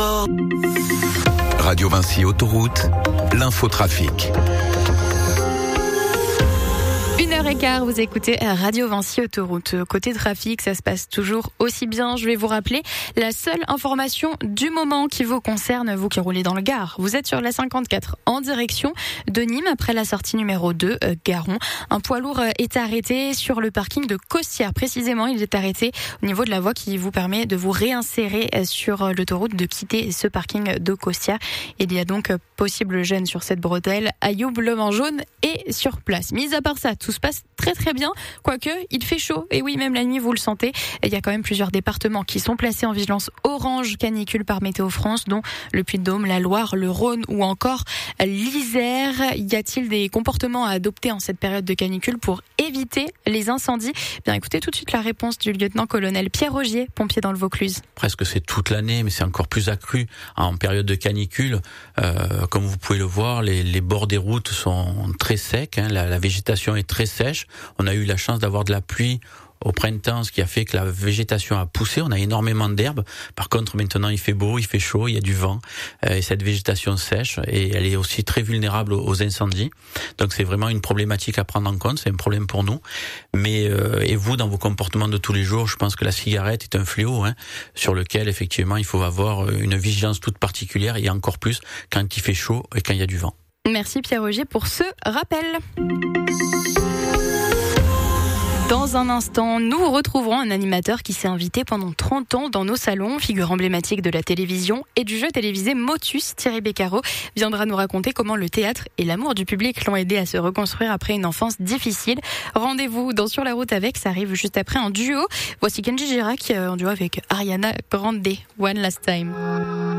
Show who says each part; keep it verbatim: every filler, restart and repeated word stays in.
Speaker 1: Radio Vinci Autoroute, l'infotrafic.
Speaker 2: Une heure et quart, vous écoutez Radio Vinci Autoroute. Côté trafic, ça se passe toujours aussi bien. Je vais vous rappeler la seule information du moment qui vous concerne, vous qui roulez dans le Gard. Vous êtes sur la cinquante-quatre en direction de Nîmes après la sortie numéro deux, euh, Garon. Un poids lourd est arrêté sur le parking de Costières. Précisément, il est arrêté au niveau de la voie qui vous permet de vous réinsérer sur l'autoroute, de quitter ce parking de Costières. Il y a donc possible gêne sur cette bretelle. Ayoub, le vent jaune, est sur place. Mis à part ça, tout se passe très très bien, quoique il fait chaud, et oui, même la nuit vous le sentez. Il y a quand même plusieurs départements qui sont placés en vigilance orange canicule par Météo France, dont le Puy-de-Dôme, la Loire, le Rhône ou encore l'Isère. Y a-t-il des comportements à adopter en cette période de canicule pour éviter les incendies? Bien, écoutez tout de suite la réponse du lieutenant-colonel Pierre Rogier, pompier dans le Vaucluse.
Speaker 3: Presque c'est toute l'année, mais c'est encore plus accru en période de canicule. Euh, comme vous pouvez le voir, les, les bords des routes sont très secs, hein, la, la végétation est très sèche. On a eu la chance d'avoir de la pluie au printemps, ce qui a fait que la végétation a poussé. On a énormément d'herbes. Par contre, maintenant, il fait beau, il fait chaud, il y a du vent. Euh, et cette végétation sèche, et elle est aussi très vulnérable aux, aux incendies. Donc, c'est vraiment une problématique à prendre en compte. C'est un problème pour nous. Mais euh, et vous, dans vos comportements de tous les jours, je pense que la cigarette est un fléau, hein, sur lequel, effectivement, il faut avoir une vigilance toute particulière, et encore plus quand il fait chaud et quand il y a du vent.
Speaker 2: Merci Pierre Rogier pour ce rappel. Dans un instant, nous retrouverons un animateur qui s'est invité pendant trente ans dans nos salons, figure emblématique de la télévision et du jeu télévisé Motus. Thierry Beccaro viendra nous raconter comment le théâtre et l'amour du public l'ont aidé à se reconstruire après une enfance difficile. Rendez-vous dans Sur la route avec, ça arrive juste après un duo. Voici Kenji Girac en duo avec Ariana Grande, One Last Time.